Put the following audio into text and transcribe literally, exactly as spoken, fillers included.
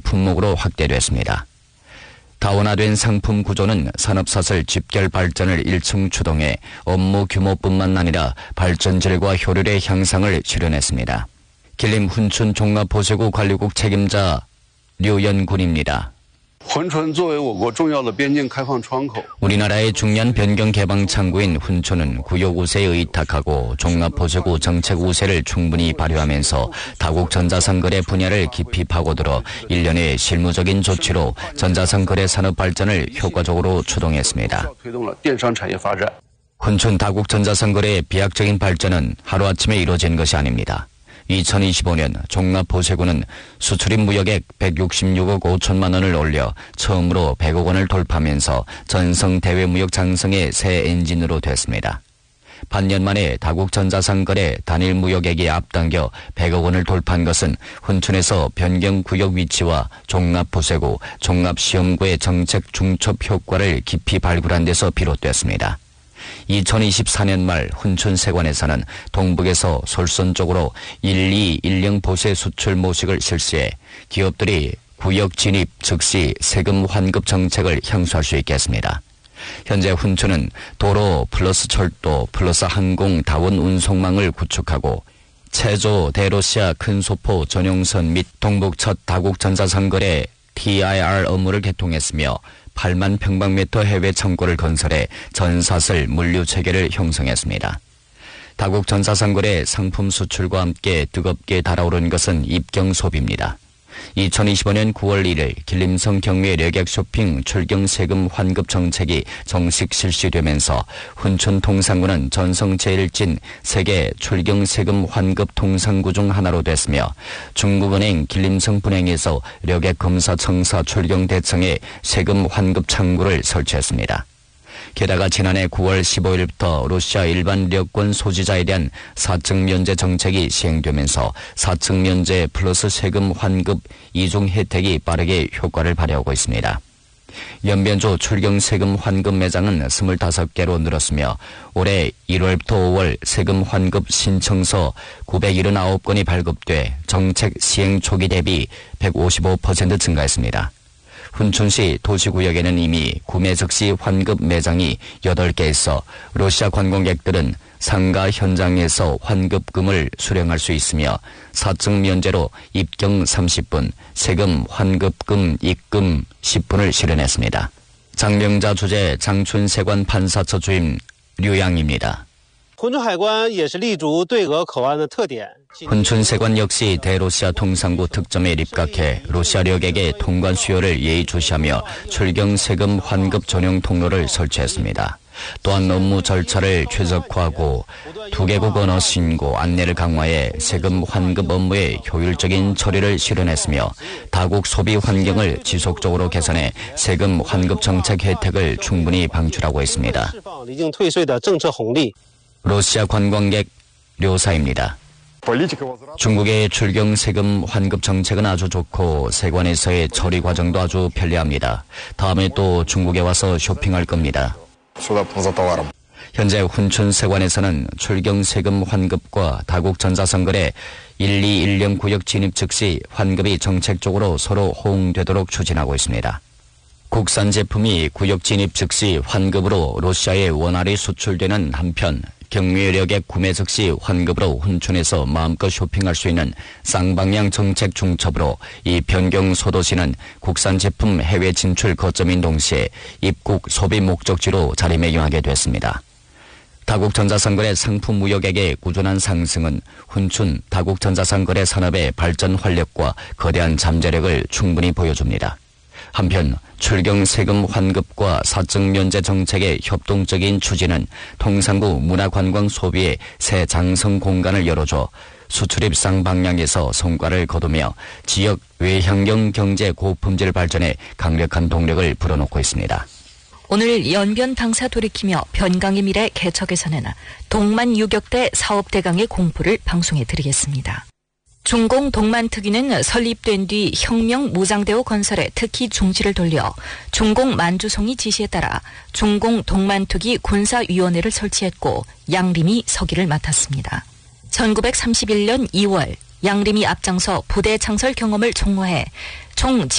품목으로 확대됐습니다. 다원화된 상품 구조는 산업사슬 집결 발전을 일층 추동해 업무 규모뿐만 아니라 발전 질과 효율의 향상을 실현했습니다. 길림 훈춘 종합보세구 관리국 책임자 류연군입니다. 우리나라의 중요한 변경 개방 창구인 훈춘은 구역 우세에 의탁하고 종합보세구 정책 우세를 충분히 발휘하면서 다국 전자상 거래 분야를 깊이 파고들어 일련의 실무적인 조치로 전자상 거래 산업 발전을 효과적으로 추동했습니다. 훈춘 다국 전자상 거래의 비약적인 발전은 하루아침에 이루어진 것이 아닙니다. 이천이십오 년 종합보세구는 수출입 무역액 백육십육억 오천만 원을 올려 처음으로 백억 원을 돌파하면서 전성 대외무역 장성의 새 엔진으로 됐습니다. 반년 만에 다국 전자상 거래 단일 무역액이 앞당겨 백억 원을 돌파한 것은 훈춘에서 변경 구역 위치와 종합보세구, 종합시험구의 정책 중첩 효과를 깊이 발굴한 데서 비롯됐습니다. 이천이십사 년 말 훈춘세관에서는 동북에서 솔선적으로 일 이 일 영 보세 수출 모식을 실시해 기업들이 구역 진입 즉시 세금 환급 정책을 향수할 수 있겠습니다. 현재 훈춘은 도로 플러스 철도 플러스 항공 다원 운송망을 구축하고 체조 대로시아 큰 소포 전용선 및 동북 첫 다국 전자상거래 티 아이 알 업무를 개통했으며 팔만 평방미터 해외 창고를 건설해 전사슬 물류 체계를 형성했습니다. 다국 전사상거래 상품 수출과 함께 뜨겁게 달아오른 것은 입경 소비입니다. 이천이십오 년 구월 일일 길림성 경매 력액 쇼핑 출경 세금 환급 정책이 정식 실시되면서 훈춘 통상구는 전성 제일 찐 세계 출경 세금 환급 통상구 중 하나로 됐으며 중국은행 길림성 분행에서 력액 검사 청사 출경 대청에 세금 환급 창구를 설치했습니다. 게다가 지난해 구월 십오일부터 러시아 일반 여권 소지자에 대한 사증 면제 정책이 시행되면서 사증 면제 플러스 세금 환급 이중 혜택이 빠르게 효과를 발휘하고 있습니다. 연변조 출경 세금 환급 매장은 스물다섯 개로 늘었으며 올해 일월부터 오월 세금 환급 신청서 구백칠십구 건이 발급돼 정책 시행 초기 대비 백오십오 퍼센트 증가했습니다. 훈춘시 도시구역에는 이미 구매 즉시 환급 매장이 여덟 개 있어 러시아 관광객들은 상가 현장에서 환급금을 수령할 수 있으며 사증 면제로 입경 삼십 분, 세금 환급금 입금 십 분을 실현했습니다. 장명자 주재 장춘세관 판사처 주임 류양입니다. 훈춘세관 역시 대로시아 통상구 특점에 입각해 로시아 력액의 통관 수요를 예의주시하며 출경 세금 환급 전용 통로를 설치했습니다. 또한 업무 절차를 최적화하고 두 개국 언어 신고 안내를 강화해 세금 환급 업무의 효율적인 처리를 실현했으며 다국 소비 환경을 지속적으로 개선해 세금 환급 정책 혜택을 충분히 방출하고 있습니다. 러시아 관광객 료사입니다. 중국의 출경 세금 환급 정책은 아주 좋고 세관에서의 처리 과정도 아주 편리합니다. 다음에 또 중국에 와서 쇼핑할 겁니다. 현재 훈춘 세관에서는 출경 세금 환급과 다국 전자상거래 일 이 일 영 구역 진입 즉시 환급이 정책적으로 서로 호응되도록 추진하고 있습니다. 국산 제품이 구역 진입 즉시 환급으로 러시아에 원활히 수출되는 한편 경매력의 구매 즉시 환급으로 훈춘에서 마음껏 쇼핑할 수 있는 쌍방향 정책 중첩으로 이 변경 소도시는 국산 제품 해외 진출 거점인 동시에 입국 소비 목적지로 자리매김하게 됐습니다. 다국 전자상거래 상품 무역액의 꾸준한 상승은 훈춘 다국 전자상거래 산업의 발전 활력과 거대한 잠재력을 충분히 보여줍니다. 한편 출경 세금 환급과 사증 면제 정책의 협동적인 추진은 통상구 문화관광 소비에 새 장성 공간을 열어줘 수출입 쌍방향에서 성과를 거두며 지역 외향경 경제 고품질 발전에 강력한 동력을 불어넣고 있습니다. 오늘 연변 방사 돌이키며 변강의 미래 개척에서는 동만 유격대 사업대강의 공포를 방송해 드리겠습니다. 중공 동만특위는 설립된 뒤 혁명 무장대오 건설에 특히 중지를 돌려 중공 만주송이 지시에 따라 중공 동만특위 군사위원회를 설치했고 양림이 서기를 맡았습니다. 천구백삼십일 년 이월 양림이 앞장서 부대 창설 경험을 총화해 총